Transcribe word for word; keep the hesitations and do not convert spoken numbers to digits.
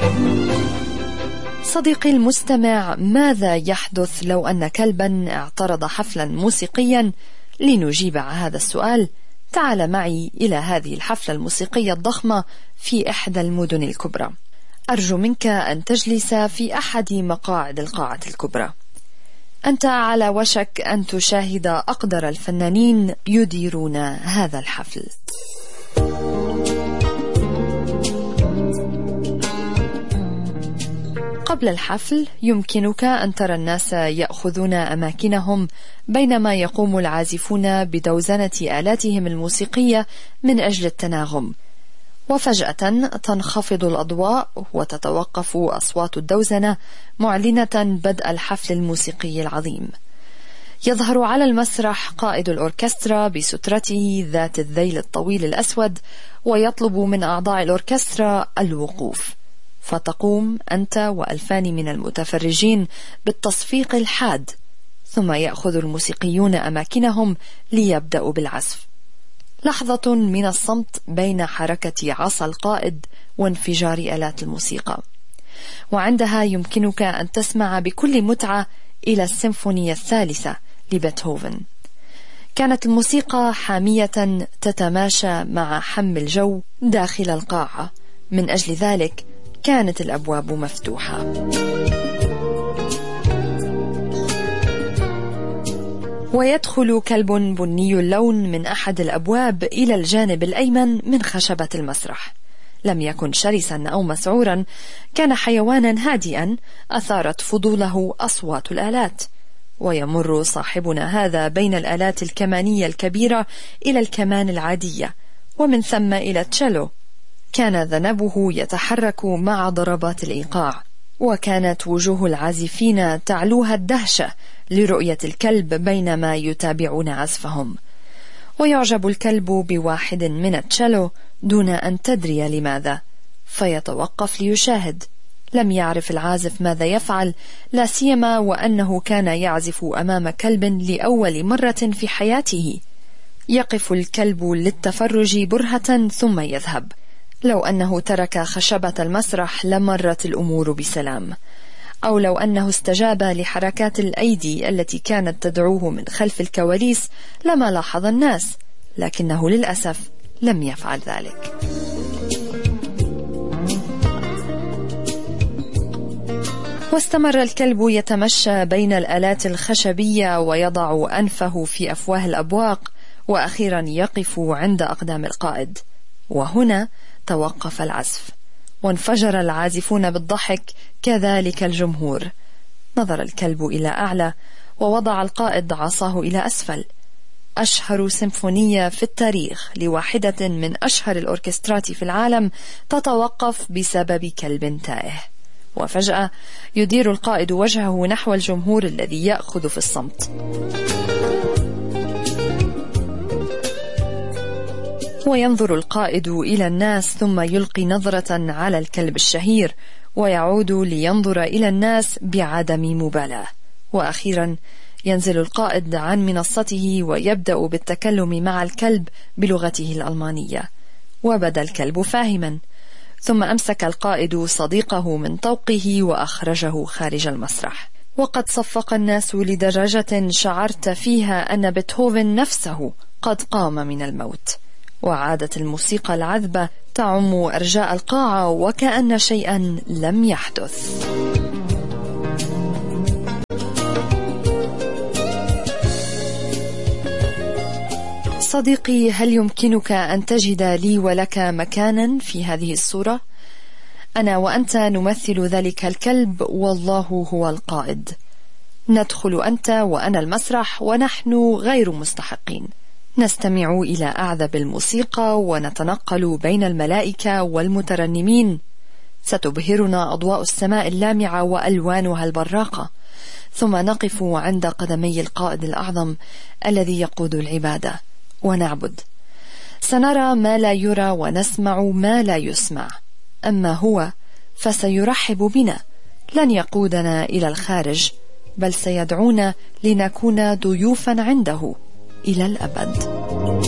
صديقي المستمع، ماذا يحدث لو أن كلبا اعترض حفلا موسيقيا؟ لنجيب على هذا السؤال تعال معي إلى هذه الحفلة الموسيقية الضخمة في إحدى المدن الكبرى. أرجو منك أن تجلس في أحد مقاعد القاعة الكبرى. أنت على وشك أن تشاهد أقدر الفنانين يديرون هذا الحفل. قبل الحفل يمكنك أن ترى الناس يأخذون أماكنهم بينما يقوم العازفون بدوزنة آلاتهم الموسيقية من أجل التناغم، وفجأة تنخفض الأضواء وتتوقف أصوات الدوزنة معلنة بدء الحفل الموسيقي العظيم. يظهر على المسرح قائد الأوركسترا بسترته ذات الذيل الطويل الأسود ويطلب من أعضاء الأوركسترا الوقوف، فتقوم أنت وألفان من المتفرجين بالتصفيق الحاد، ثم يأخذ الموسيقيون أماكنهم ليبدأوا بالعزف. لحظة من الصمت بين حركة عصا القائد وانفجار آلات الموسيقى، وعندها يمكنك أن تسمع بكل متعة إلى السيمفونية الثالثة لبيتهوفن. كانت الموسيقى حامية تتماشى مع حم الجو داخل القاعة، من أجل ذلك كانت الأبواب مفتوحة. ويدخل كلب بني اللون من أحد الأبواب إلى الجانب الأيمن من خشبة المسرح. لم يكن شرسا أو مسعورا، كان حيوانا هادئا أثارت فضوله أصوات الآلات. ويمر صاحبنا هذا بين الآلات الكمانية الكبيرة إلى الكمان العادية، ومن ثم إلى التشيلو. كان ذنبه يتحرك مع ضربات الإيقاع، وكانت وجوه العازفين تعلوها الدهشة لرؤية الكلب بينما يتابعون عزفهم. ويعجب الكلب بواحد من التشيلو دون أن تدري لماذا، فيتوقف ليشاهد. لم يعرف العازف ماذا يفعل، لا سيما وأنه كان يعزف أمام كلب لأول مرة في حياته. يقف الكلب للتفرج برهة ثم يذهب. لو أنه ترك خشبة المسرح لمرت الأمور بسلام، أو لو أنه استجاب لحركات الأيدي التي كانت تدعوه من خلف الكواليس لما لاحظ الناس، لكنه للأسف لم يفعل ذلك. واستمر الكلب يتمشى بين الآلات الخشبية ويضع أنفه في أفواه الأبواق، وأخيرا يقف عند أقدام القائد. وهنا توقف العزف، وانفجر العازفون بالضحك، كذلك الجمهور. نظر الكلب إلى أعلى، ووضع القائد عصاه إلى أسفل. أشهر سيمفونية في التاريخ لواحدة من أشهر الأوركسترات في العالم تتوقف بسبب كلب تائه. وفجأة يدير القائد وجهه نحو الجمهور الذي يأخذ في الصمت، وينظر القائد إلى الناس ثم يلقي نظرة على الكلب الشهير، ويعود لينظر إلى الناس بعدم مبالاة. وأخيرا ينزل القائد عن منصته ويبدأ بالتكلم مع الكلب بلغته الألمانية، وبدا الكلب فاهما. ثم أمسك القائد صديقه من طوقه وأخرجه خارج المسرح. وقد صفق الناس لدرجة شعرت فيها أن بيتهوفن نفسه قد قام من الموت، وعادت الموسيقى العذبة تعم أرجاء القاعة وكأن شيئا لم يحدث. صديقي، هل يمكنك أن تجد لي ولك مكانا في هذه الصورة؟ أنا وأنت نمثل ذلك الكلب، والله هو القائد. ندخل أنت وأنا المسرح ونحن غير مستحقين، نستمع إلى أعذب الموسيقى ونتنقل بين الملائكة والمترنمين. ستبهرنا أضواء السماء اللامعة وألوانها البراقة، ثم نقف عند قدمي القائد الأعظم الذي يقود العبادة ونعبد. سنرى ما لا يرى ونسمع ما لا يسمع، أما هو فسيرحب بنا، لن يقودنا إلى الخارج، بل سيدعونا لنكون ضيوفا عنده إلى الأبد.